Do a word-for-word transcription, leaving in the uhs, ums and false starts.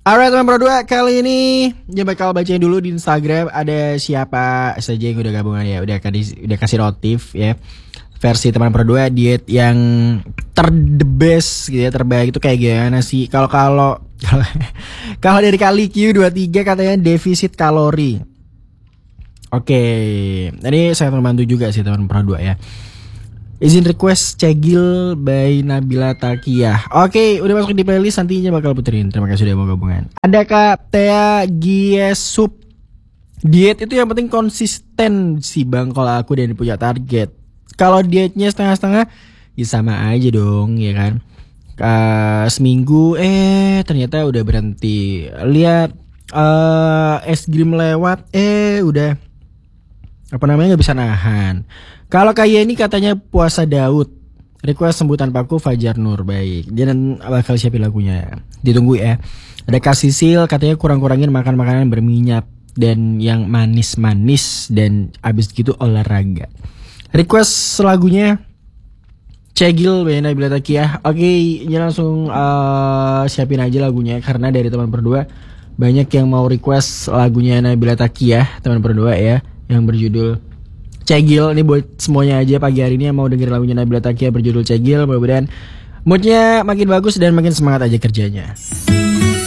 Alright teman Pro dua, kali ini dia bakal bacain dulu di Instagram ada siapa saja yang udah gabungan ya, udah kasih udah kasih notif ya. Versi teman Pro dua diet yang ter the best gitu ya, terbaik itu kayak gimana sih? Kalau kalau kalau dari kali Q dua puluh tiga katanya defisit kalori. Oke, ini saya membantu juga sih teman Pro dua ya. Izin request Cegil by Nabila Takiyah. Oke, udah masuk di playlist, nantinya bakal puterin. Terima kasih sudah mau gabungan. Ada Kak Thea Giesup. Diet itu yang penting konsisten sih bang. Kalau aku dan punya target. Kalau dietnya setengah-setengah, ya sama aja dong, ya kan. Uh, seminggu, eh ternyata udah berhenti. Lihat uh, es krim lewat, eh udah apa namanya nggak bisa nahan. Kalau kayak ini katanya puasa Daud. Request sembuh tanpaku Fajar Nur. Baik, dia dan bakal siapin lagunya. Ditunggu ya. Ada Kak Sisil katanya kurang-kurangin makan makanan berminyak dan yang manis-manis dan abis gitu olahraga. Request lagunya Cegil by Nabila Takiyah. Oke, ini langsung uh, siapin aja lagunya karena dari teman berdua banyak yang mau request lagunya Nabila Takiyah teman berdua ya, yang berjudul Cegil. Ini buat semuanya aja pagi hari ini yang mau dengerin lagunya Nabila Takiyah berjudul Cegil. Mudah-mudahan moodnya makin bagus dan makin semangat aja kerjanya.